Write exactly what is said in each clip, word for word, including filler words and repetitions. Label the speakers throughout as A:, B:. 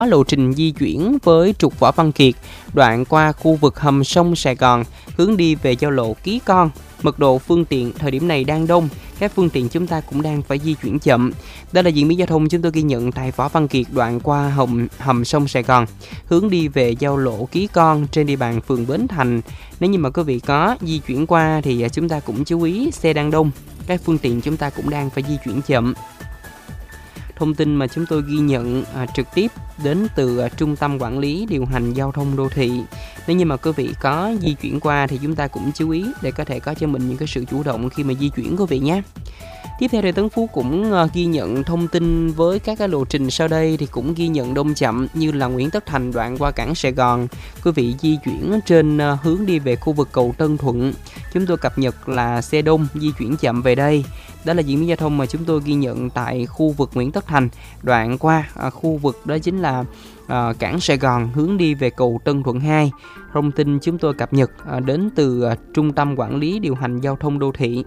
A: có lộ trình di chuyển với trục Võ Văn Kiệt, đoạn qua khu vực hầm sông Sài Gòn, hướng đi về giao lộ Ký Con. Mật độ phương tiện thời điểm này đang đông, các phương tiện chúng ta cũng đang phải di chuyển chậm. Đó là diễn biến giao thông chúng tôi ghi nhận tại Võ Văn Kiệt, đoạn qua hầm, hầm sông Sài Gòn, hướng đi về giao lộ Ký Con trên địa bàn phường Bến Thành. Nếu như mà quý vị có di chuyển qua thì chúng ta cũng chú ý xe đang đông, các phương tiện chúng ta cũng đang phải di chuyển chậm. Thông tin mà chúng tôi ghi nhận à, trực tiếp đến từ à, Trung tâm Quản lý Điều hành Giao thông Đô thị. Nếu như mà quý vị có di chuyển qua thì chúng ta cũng chú ý để có thể có cho mình những cái sự chủ động khi mà di chuyển quý vị nhé. Tiếp theo thì Tấn Phú cũng uh, ghi nhận thông tin với các cái lộ trình sau đây thì cũng ghi nhận đông chậm, như là Nguyễn Tất Thành đoạn qua cảng Sài Gòn, quý vị di chuyển trên uh, hướng đi về khu vực cầu Tân Thuận. Chúng tôi cập nhật là xe đông di chuyển chậm về đây. Đó là diễn biến giao thông mà chúng tôi ghi nhận tại khu vực Nguyễn Tất Thành đoạn qua uh, khu vực đó chính là uh, cảng Sài Gòn hướng đi về cầu Tân Thuận hai. Thông tin chúng tôi cập nhật uh, đến từ uh, Trung tâm Quản lý Điều hành Giao thông Đô thị.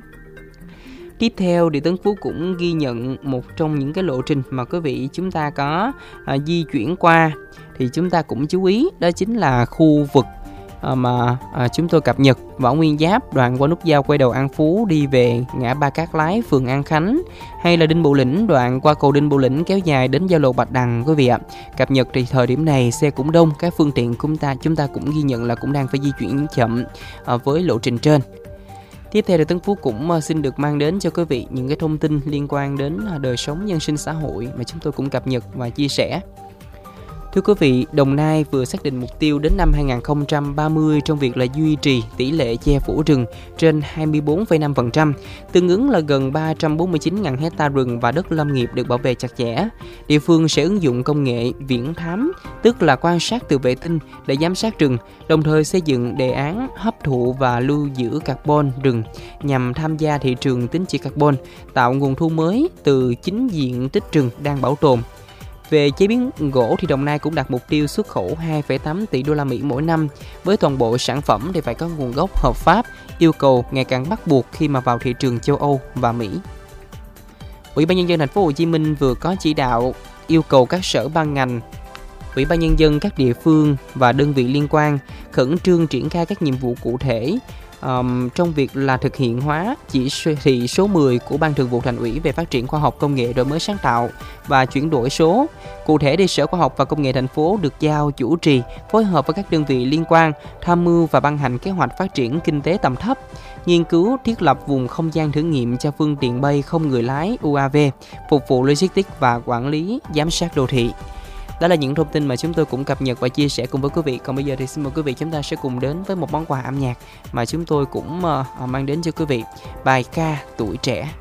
A: Tiếp theo thì Tấn Phú cũng ghi nhận một trong những cái lộ trình mà quý vị chúng ta có à, di chuyển qua thì chúng ta cũng chú ý, đó chính là khu vực à, mà à, chúng tôi cập nhật Võ Nguyên Giáp đoạn qua nút giao quay đầu An Phú đi về ngã ba Cát Lái phường An Khánh, hay là Đinh Bộ Lĩnh đoạn qua cầu Đinh Bộ Lĩnh kéo dài đến giao lộ Bạch Đằng quý vị ạ. Cập nhật thì thời điểm này xe cũng đông, các phương tiện chúng ta chúng ta cũng ghi nhận là cũng đang phải di chuyển chậm à, với lộ trình trên. Tiếp theo thì Tấn Phú cũng xin được mang đến cho quý vị những cái thông tin liên quan đến đời sống nhân sinh xã hội mà chúng tôi cũng cập nhật và chia sẻ. Thưa quý vị, Đồng Nai vừa xác định mục tiêu đến năm hai không ba mươi trong việc là duy trì tỷ lệ che phủ rừng trên hai mươi bốn phẩy năm phần trăm, tương ứng là gần ba trăm bốn mươi chín nghìn hecta rừng và đất lâm nghiệp được bảo vệ chặt chẽ. Địa phương sẽ ứng dụng công nghệ viễn thám, tức là quan sát từ vệ tinh để giám sát rừng, đồng thời xây dựng đề án hấp thụ và lưu giữ carbon rừng nhằm tham gia thị trường tín chỉ carbon, tạo nguồn thu mới từ chính diện tích rừng đang bảo tồn. Về chế biến gỗ thì Đồng Nai cũng đặt mục tiêu xuất khẩu hai phẩy tám tỷ đô la Mỹ mỗi năm, với toàn bộ sản phẩm thì phải có nguồn gốc hợp pháp, yêu cầu ngày càng bắt buộc khi mà vào thị trường châu Âu và Mỹ. Ủy ban nhân dân thành phố Hồ Chí Minh vừa có chỉ đạo yêu cầu các sở ban ngành, Ủy ban nhân dân các địa phương và đơn vị liên quan khẩn trương triển khai các nhiệm vụ cụ thể Um, trong việc là thực hiện hóa chỉ thị số mười của Ban Thường vụ Thành ủy về phát triển khoa học công nghệ, đổi mới sáng tạo và chuyển đổi số. Cụ thể thì Sở Khoa học và Công nghệ thành phố được giao chủ trì phối hợp với các đơn vị liên quan tham mưu và ban hành kế hoạch phát triển kinh tế tầm thấp, nghiên cứu thiết lập vùng không gian thử nghiệm cho phương tiện bay không người lái u a vê, phục vụ logistics và quản lý giám sát đô thị. Đó là những thông tin mà chúng tôi cũng cập nhật và chia sẻ cùng với quý vị. Còn bây giờ thì xin mời quý vị chúng ta sẽ cùng đến với một món quà âm nhạc mà chúng tôi cũng uh, mang đến cho quý vị. Bài ca Tuổi Trẻ.